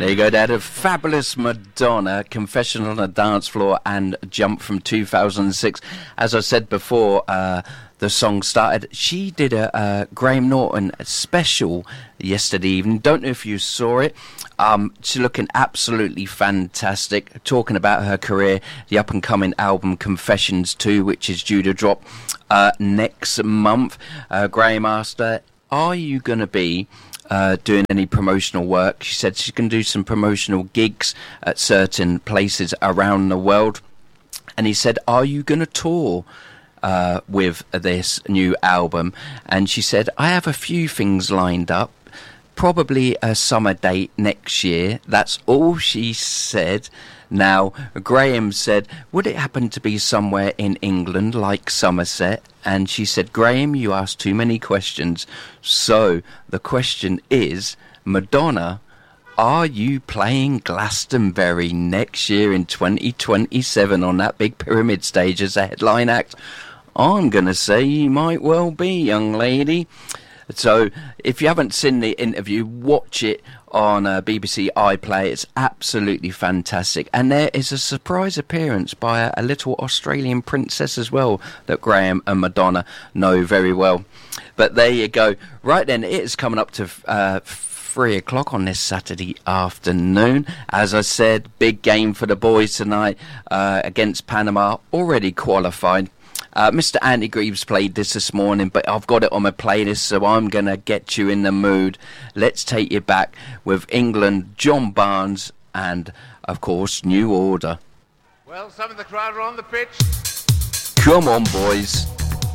There you go, Dad. A fabulous Madonna, Confession on a Dance Floor and Jump from 2006. As I said before, the song started. She did a Graham Norton special yesterday evening. Don't know if you saw it. She's looking absolutely fantastic, talking about her career, the up-and-coming album Confessions 2, which is due to drop next month. Graham asked her, are you going to be doing any promotional work? She said she's going to do some promotional gigs at certain places around the world. And he said, are you going to tour with this new album? And she said, I have a few things lined up, probably a summer date next year. That's all she said. Now, Graham said, would it happen to be somewhere in England, like Somerset? And she said, Graham, you asked too many questions. So, the question is, Madonna, are you playing Glastonbury next year in 2027 on that big pyramid stage as a headline act? I'm going to say you might well be, young lady. So, if you haven't seen the interview, watch it on BBC iPlayer. It's absolutely fantastic. And there is a surprise appearance by a little Australian princess as well that Graham and Madonna know very well. But there you go. Right then, it is coming up to 3 o'clock on this Saturday afternoon. As I said, big game for the boys tonight against Panama, already qualified. Mr. Andy Greaves played this morning, but I've got it on my playlist, so I'm going to get you in the mood. Let's take you back with England, John Barnes, and, of course, New Order. Well, some of the crowd are on the pitch. Come on, boys.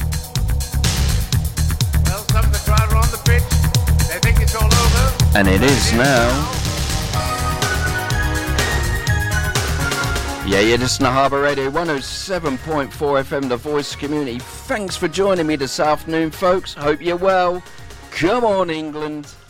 Well, some of the crowd are on the pitch. They think it's all over. And it is now. Yeah, you're listening to Harbour Radio 107.4 FM, the voice community. Thanks for joining me this afternoon, folks. Hope you're well. Come on, England.